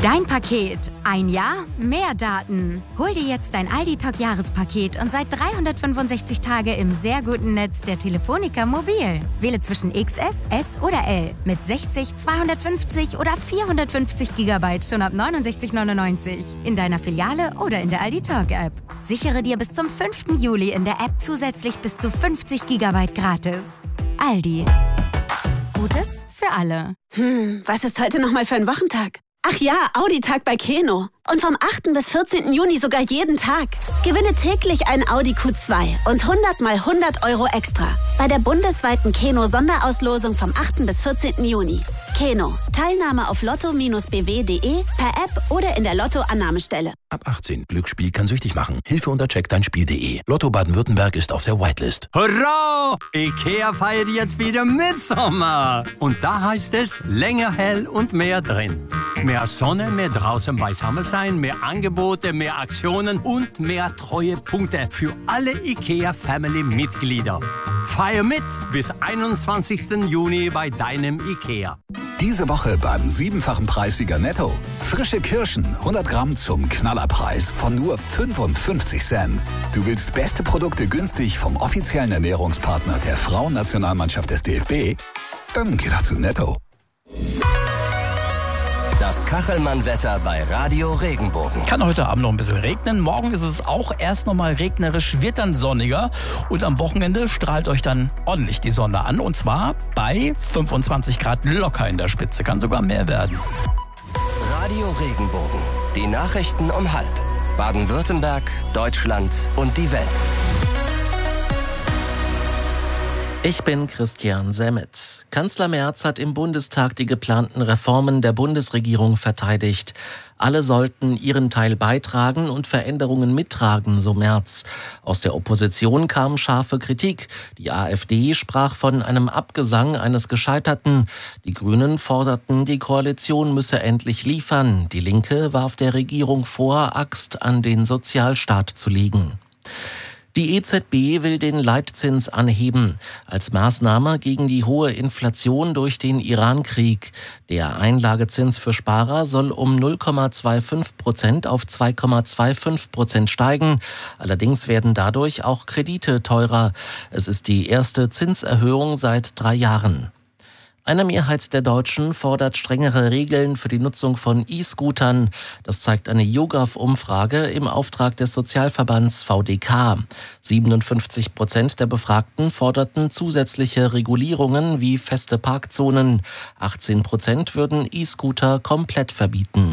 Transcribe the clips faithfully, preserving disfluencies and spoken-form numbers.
Dein Paket. Ein Jahr, mehr Daten. Hol dir jetzt dein Aldi-Talk-Jahrespaket und sei dreihundertfünfundsechzig Tage im sehr guten Netz der Telefonica Mobil. Wähle zwischen X S, S oder L mit sechzig, zweihundertfünfzig oder vierhundertfünfzig Gigabyte schon ab neunundsechzig neunundneunzig. In deiner Filiale oder in der Aldi-Talk-App. Sichere dir bis zum fünften Juli in der App zusätzlich bis zu fünfzig Gigabyte gratis. Aldi. Gutes für alle. Hm, was ist heute nochmal für ein Wochentag? Ach ja, Audi-Tag bei Keno. Und vom achten bis vierzehnten Juni sogar jeden Tag. Gewinne täglich einen Audi Q zwei und hundert mal hundert Euro extra. Bei der bundesweiten Keno-Sonderauslosung vom achten bis vierzehnten Juni. Keno. Teilnahme auf lotto Bindestrich b w Punkt de, per App oder in der Lotto-Annahmestelle. Ab achtzehn. Glücksspiel kann süchtig machen. Hilfe unter check dein Spiel punkt de. Lotto Baden-Württemberg ist auf der Whitelist. Hurra! IKEA feiert jetzt wieder Mitsommer. Und da heißt es länger hell und mehr drin. Mehr Sonne, mehr draußen beisammen sein, mehr Angebote, mehr Aktionen und mehr Treuepunkte für alle IKEA-Family-Mitglieder. Feier mit bis einundzwanzigsten Juni bei deinem IKEA. Diese Woche beim siebenfachen Preissieger Netto. Frische Kirschen, hundert Gramm zum Knallerpreis von nur fünfundfünfzig Cent. Du willst beste Produkte günstig vom offiziellen Ernährungspartner der Frauennationalmannschaft des D F B? Dann geh doch zu Netto. Das Kachelmann-Wetter bei Radio Regenbogen. Kann heute Abend noch ein bisschen regnen. Morgen ist es auch erst noch mal regnerisch, wird dann sonniger. Und am Wochenende strahlt euch dann ordentlich die Sonne an. Und zwar bei fünfundzwanzig Grad locker in der Spitze. Kann sogar mehr werden. Radio Regenbogen. Die Nachrichten um halb. Baden-Württemberg, Deutschland und die Welt. Ich bin Christian Semmet. Kanzler Merz hat im Bundestag die geplanten Reformen der Bundesregierung verteidigt. Alle sollten ihren Teil beitragen und Veränderungen mittragen, so Merz. Aus der Opposition kam scharfe Kritik. Die AfD sprach von einem Abgesang eines Gescheiterten. Die Grünen forderten, die Koalition müsse endlich liefern. Die Linke warf der Regierung vor, Axt an den Sozialstaat zu legen. Die E Z B will den Leitzins anheben, als Maßnahme gegen die hohe Inflation durch den Iran-Krieg. Der Einlagezins für Sparer soll um null Komma fünfundzwanzig Prozent auf zwei Komma fünfundzwanzig Prozent steigen. Allerdings werden dadurch auch Kredite teurer. Es ist die erste Zinserhöhung seit drei Jahren. Eine Mehrheit der Deutschen fordert strengere Regeln für die Nutzung von E-Scootern. Das zeigt eine YouGov-Umfrage im Auftrag des Sozialverbands V D K. siebenundfünfzig Prozent der Befragten forderten zusätzliche Regulierungen wie feste Parkzonen. achtzehn Prozent würden E-Scooter komplett verbieten.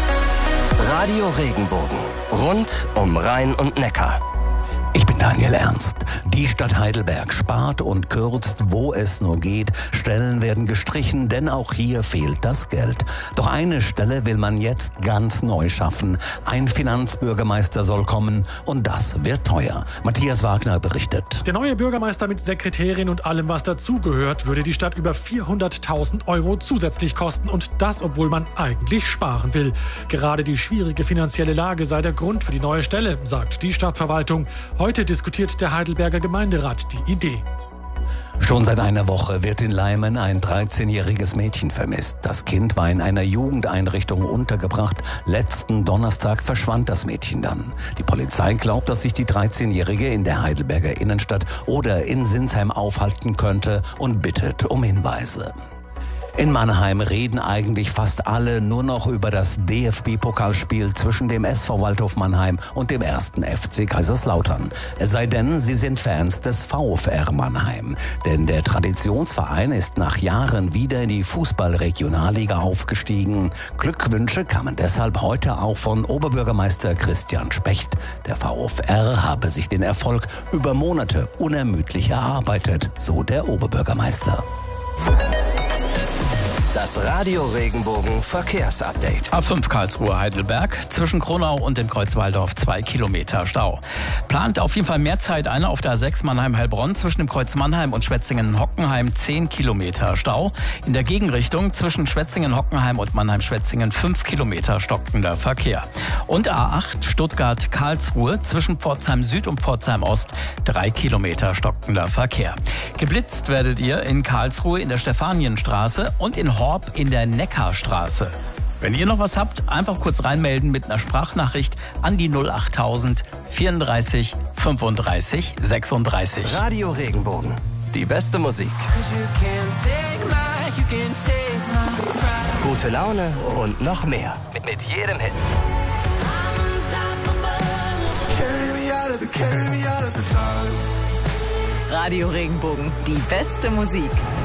Radio Regenbogen. Rund um Rhein und Neckar. Ich bin Daniel Ernst. Die Stadt Heidelberg spart und kürzt, wo es nur geht. Stellen werden gestrichen, denn auch hier fehlt das Geld. Doch eine Stelle will man jetzt ganz neu schaffen. Ein Finanzbürgermeister soll kommen und das wird teuer. Matthias Wagner berichtet. Der neue Bürgermeister mit Sekretärin und allem, was dazugehört, würde die Stadt über vierhunderttausend Euro zusätzlich kosten. Und das, obwohl man eigentlich sparen will. Gerade die schwierige finanzielle Lage sei der Grund für die neue Stelle, sagt die Stadtverwaltung. Heute diskutiert der Heidelberger Gemeinderat die Idee. Schon seit einer Woche wird in Leimen ein dreizehnjähriges Mädchen vermisst. Das Kind war in einer Jugendeinrichtung untergebracht. Letzten Donnerstag verschwand das Mädchen dann. Die Polizei glaubt, dass sich die dreizehnjährige in der Heidelberger Innenstadt oder in Sinsheim aufhalten könnte und bittet um Hinweise. In Mannheim reden eigentlich fast alle nur noch über das D F B-Pokalspiel zwischen dem S V Waldhof Mannheim und dem ersten F C Kaiserslautern. Es sei denn, sie sind Fans des VfR Mannheim. Denn der Traditionsverein ist nach Jahren wieder in die Fußball-Regionalliga aufgestiegen. Glückwünsche kamen deshalb heute auch von Oberbürgermeister Christian Specht. Der VfR habe sich den Erfolg über Monate unermüdlich erarbeitet, so der Oberbürgermeister. Das Radio Regenbogen Verkehrsupdate. A fünf Karlsruhe Heidelberg, zwischen Kronau und dem Kreuz Waldorf zwei Kilometer Stau. Plant auf jeden Fall mehr Zeit ein auf der A sechs Mannheim-Heilbronn, zwischen dem Kreuz Mannheim und Schwetzingen-Hockenheim zehn Kilometer Stau. In der Gegenrichtung zwischen Schwetzingen-Hockenheim und Mannheim-Schwetzingen fünf Kilometer stockender Verkehr. Und A acht Stuttgart-Karlsruhe, zwischen Pforzheim Süd und Pforzheim Ost drei Kilometer stockender Verkehr. Geblitzt werdet ihr in Karlsruhe in der Stefanienstraße und in Horb in der Neckarstraße. Wenn ihr noch was habt, einfach kurz reinmelden mit einer Sprachnachricht an die null achttausend vierunddreißig fünfunddreißig sechsunddreißig. Radio Regenbogen. Die beste Musik. Gute Laune und noch mehr. Mit jedem Hit. Radio Regenbogen. Die beste Musik.